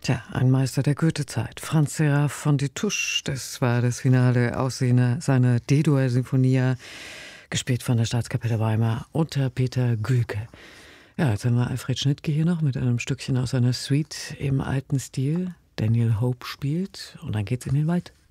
Tja, ein Meister der Goethezeit, Franz Seraph von Destouches, das war das Finale aus seiner D-Dur-Sinfonia, gespielt von der Staatskapelle Weimar unter Peter Gühlke. Ja, jetzt haben wir Alfred Schnittke hier noch mit einem Stückchen aus seiner Suite im alten Stil. Daniel Hope spielt und dann geht's in den Wald.